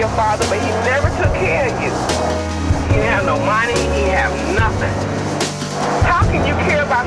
your father, but he never took care of you. He didn't have no money, he didn't have nothing. How can you care about